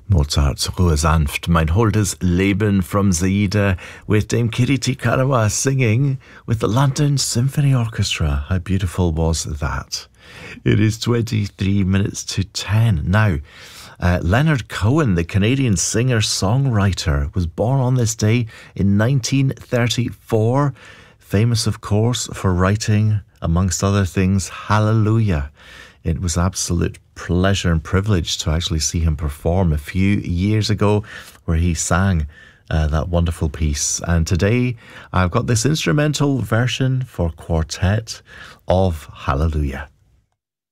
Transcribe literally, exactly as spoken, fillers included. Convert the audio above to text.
Mozart's Ruhe sanft, mein holdes Leben from Zaida, with Dame Kitty T. Karawa singing with the London Symphony Orchestra. How beautiful was that? It is twenty-three minutes to ten. Now, uh, Leonard Cohen, the Canadian singer-songwriter, was born on this day in nineteen thirty-four. Famous, of course, for writing, amongst other things, Hallelujah. It was absolute pleasure and privilege to actually see him perform a few years ago where he sang uh, that wonderful piece. And today I've got this instrumental version for quartet of Hallelujah.